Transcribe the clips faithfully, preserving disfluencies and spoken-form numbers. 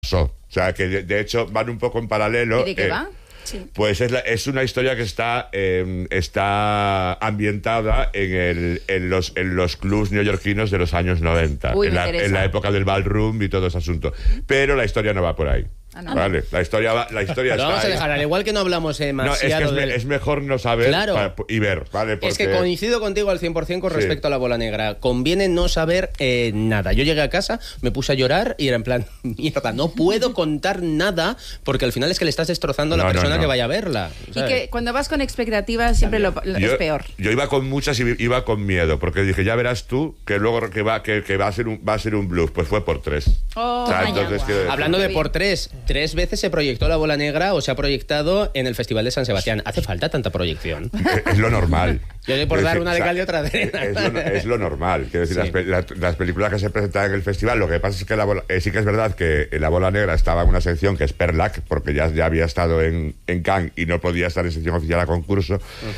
O sea, que de, de hecho van un poco en paralelo. ¿Y de qué eh, va? Sí. Pues es, la, es una historia que está eh, está ambientada en, el, en, los, en los clubs neoyorquinos de los años noventa. Uy, en, la, en la época del ballroom y todo ese asunto. Pero la historia no va por ahí. Ah, no. Vale, la historia va, la historia Lo está vamos a ahí. dejar, al igual que no hablamos demasiado No, es que es, me, del... es mejor no saber Claro. para, y ver, ¿vale? Porque... Es que coincido contigo al cien por ciento con Sí. respecto a La Bola Negra. Conviene no saber eh, nada. Yo llegué a casa, me puse a llorar y era en plan, mierda, no puedo contar nada porque al final es que le estás destrozando a la No, no, persona no. que vaya a verla. Y ¿sabes? que cuando vas con expectativas siempre lo, lo- Yo, es peor. yo iba con muchas y iba con miedo, porque dije, ya verás tú que luego que va, que, que va a ser un va a ser un bluff. Pues fue por tres. Oh, O sea, vaya, entonces, guau. quiero decir- Hablando de Qué por bien. tres, tres veces se proyectó La Bola Negra o se ha proyectado en el Festival de San Sebastián. ¿Hace falta tanta proyección? Es, es lo normal. Yo sé por Quiero dar decir, una de o sea, cal y otra de arena. Es lo, es lo normal. Quiero decir, Sí. las, pe- la- las películas que se presentan en el festival, lo que pasa es que la bola- eh, sí que es verdad que La Bola Negra estaba en una sección que es Perlac, porque ya, ya había estado en, en Cannes y no podía estar en sección oficial a concurso.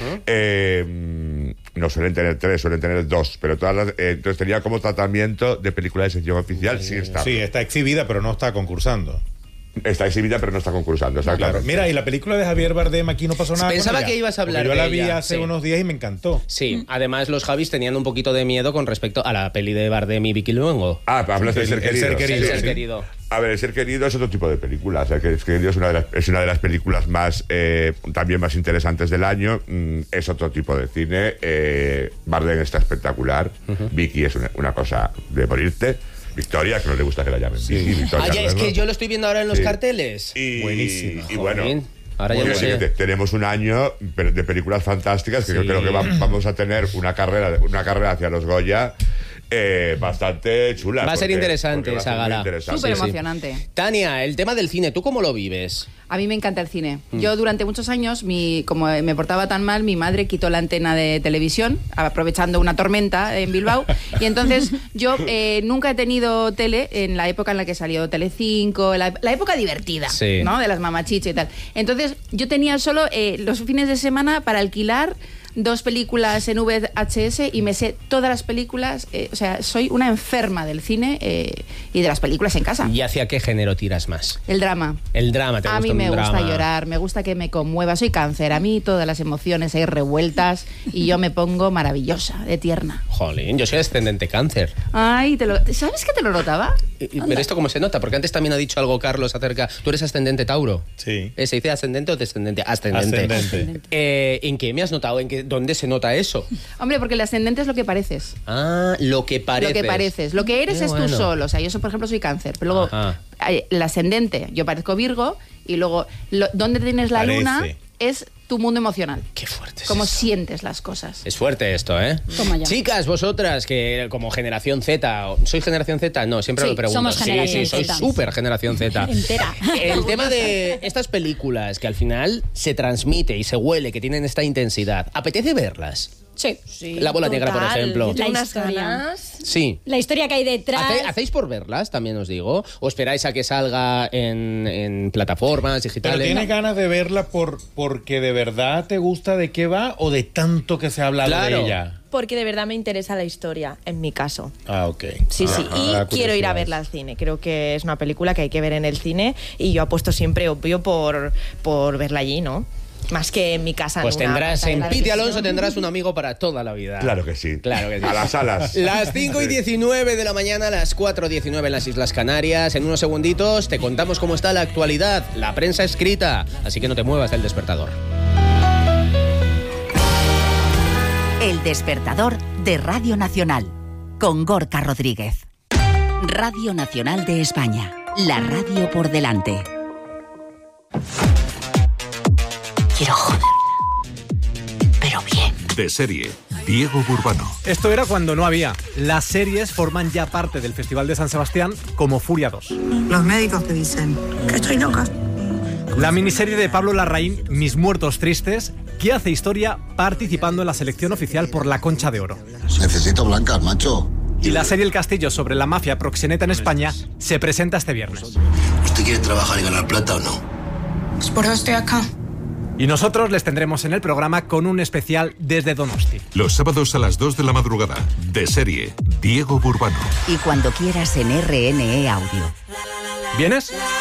Eh, no suelen tener tres, suelen tener dos, pero todas las, eh, entonces tenía como tratamiento de película de sección oficial, sí está. Sí, está exhibida, pero no está concursando. Está exhibida, pero no está concursando, está claro. Mira, y la película de Javier Bardem, aquí no pasó nada. Pensaba con ella, que ibas a hablar porque yo de la vi ella, hace sí. unos días y me encantó. Sí, además los Javis tenían un poquito de miedo con respecto a la peli de Bardem y Vicky Luengo. Ah, hablas de El- Ser el Querido. Ser Querido, El sí. ser querido. A ver, El Ser Querido es otro tipo de película. O sea, que El Ser Querido es una de las, es una de las películas más eh, también más interesantes del año. Mm, es otro tipo de cine. Eh, Bardem está espectacular. Vicky es una, una cosa de morirte. Victoria, que no le gusta que la llamen Vicky. Victoria, Ah, ya, es ¿no? que yo lo estoy viendo ahora en los Sí. carteles. Y, Buenísima. Y bueno, Jolín, ahora ya quiero lo decir sé. que te- tenemos un año de películas fantásticas que Sí. yo creo que va- vamos a tener una carrera, una carrera hacia los Goya eh, bastante chula. Va a ser porque- interesante porque va a esa ser muy gala. interesante. Súper Sí, sí. emocionante. Tania, el tema del cine, ¿tú cómo lo vives? A mí me encanta el cine. Yo durante muchos años, mi, como me portaba tan mal, mi madre quitó la antena de televisión, aprovechando una tormenta en Bilbao. Y entonces yo eh, nunca he tenido tele en la época en la que salió Telecinco, la, la época divertida, Sí. ¿no? De las mamachiches y tal. Entonces yo tenía solo eh, los fines de semana para alquilar dos películas en V H S y me sé todas las películas. Eh, o sea, soy una enferma del cine eh, y de las películas en casa. ¿Y hacia qué género tiras más? El drama. El drama, ¿te A gusta mí me un gusta drama? llorar, me gusta que me conmueva. Soy cáncer, a mí todas las emociones hay revueltas y yo me pongo maravillosa, de tierna. Jolín, yo soy ascendente cáncer. Ay, te lo, ¿sabes que te lo notaba? Y- y- Pero esto cómo se nota, porque antes también ha dicho algo Carlos acerca... ¿Tú eres ascendente Tauro? Sí. Eh, ¿Se dice ascendente o descendente? Ascendente. Ascendente. Eh, ¿En qué me has notado? ¿En qué, ¿Dónde se nota eso? Hombre, porque el ascendente es lo que pareces. Ah, lo que pareces. Lo que pareces. Lo que eres Qué es bueno. tú solo. O sea, yo, soy, por ejemplo, soy cáncer. Pero luego, Ajá. hay- el ascendente, yo parezco Virgo. Y luego, lo, donde tienes la Parece. luna es tu mundo emocional. Qué fuerte es Cómo esto. sientes las cosas. Es fuerte esto, ¿eh? Toma ya. Chicas, vosotras, que como generación Z, o- ¿soy generación Z? No, siempre Sí, lo pregunto. somos generación sí, sí, soy Z. súper generación Z. Entera. El tema de estas películas que al final se transmite y se huele, que tienen esta intensidad, ¿apetece verlas? Sí. La Bola Negra, por Total. ejemplo. Yo tengo La unas historia. ganas. Sí. La historia que hay detrás. ¿Hace- ¿Hacéis por verlas, también os digo? ¿O esperáis a que salga en, en plataformas Pero digitales? tienes ganas de verla por porque de verdad te gusta de qué va o de tanto que se ha hablado Claro. de ella. Porque de verdad me interesa la historia, en mi caso. Ah, ok. Sí, sí. Ah, Y ah, quiero ir a curiosidades. verla al cine. Creo que es una película que hay que ver en el cine y yo apuesto siempre, obvio, por, por verla allí, ¿no? Más que en mi casa. Pues en una tendrás, pantalla en de Piti televisión. Alonso tendrás un amigo para toda la vida. Claro que sí. Claro que sí. A las alas. Las cinco y diecinueve de la mañana, las cuatro y diecinueve en las Islas Canarias. En unos segunditos te contamos cómo está la actualidad, la prensa escrita. Así que no te muevas del despertador. El despertador de Radio Nacional, con Gorka Rodríguez. Radio Nacional de España, la radio por delante. Quiero joderla, pero bien. De serie, Diego Burbano. Esto era cuando no había. Las series forman ya parte del Festival de San Sebastián, como Furia dos. Los médicos te dicen que estoy loca. La miniserie de Pablo Larraín, Mis muertos tristes, que hace historia participando en la selección oficial por la Concha de Oro. Necesito blancas, macho. Y la serie El Castillo sobre la mafia proxeneta en España se presenta este viernes. ¿Usted quiere trabajar y ganar plata o no? Pues por eso estoy acá. Y nosotros les tendremos en el programa con un especial desde Donosti. Los sábados a las dos de la madrugada. De serie, Diego Burbano. Y cuando quieras en R N E Audio. ¿Vienes?